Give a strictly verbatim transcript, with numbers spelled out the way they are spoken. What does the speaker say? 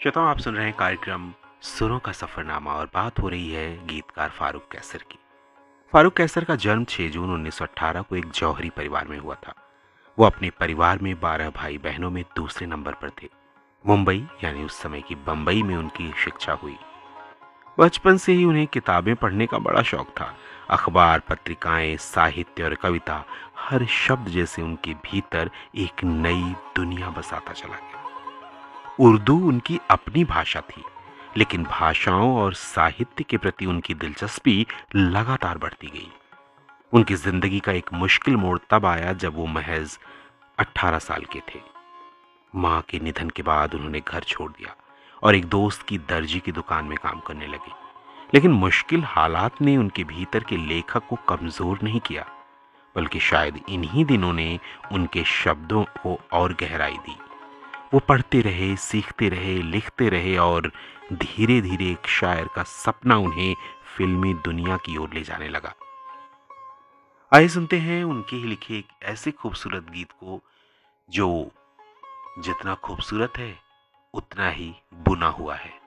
श्रोताओं, आप सुन रहे हैं कार्यक्रम सुरों का सफरनामा और बात हो रही है गीतकार फारूक कैसर की। फारूक कैसर का जन्म छह जून उन्नीस सौ अठारह को एक जौहरी परिवार में हुआ था। वो अपने परिवार में बारह भाई बहनों में दूसरे नंबर पर थे। मुंबई यानी उस समय की बंबई में उनकी शिक्षा हुई। बचपन से ही उन्हें किताबें पढ़ने का बड़ा शौक था। अखबार, पत्रिकाएं, साहित्य और कविता, हर शब्द जैसे उनके भीतर एक नई दुनिया बसाता चला गया। उर्दू उनकी अपनी भाषा थी, लेकिन भाषाओं और साहित्य के प्रति उनकी दिलचस्पी लगातार बढ़ती गई। उनकी जिंदगी का एक मुश्किल मोड़ तब आया जब वो महज अठारह साल के थे। मां के निधन के बाद उन्होंने घर छोड़ दिया और एक दोस्त की दर्जी की दुकान में काम करने लगे। लेकिन मुश्किल हालात ने उनके भीतर के लेखक को कमजोर नहीं किया, बल्कि शायद इन्हीं दिनों ने उनके शब्दों को और गहराई दी। वो पढ़ते रहे, सीखते रहे, लिखते रहे और धीरे धीरे एक शायर का सपना उन्हें फिल्मी दुनिया की ओर ले जाने लगा। आइए सुनते हैं उनके ही लिखे एक ऐसे खूबसूरत गीत को जो जितना खूबसूरत है उतना ही बुना हुआ है।